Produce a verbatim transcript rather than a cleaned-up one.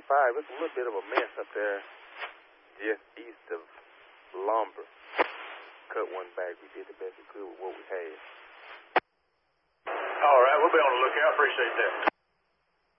five, it's a little bit of a mess up there just east of Lumber. Cut one back. We did the best we could with what we had. All right, we'll be on the lookout. Appreciate that.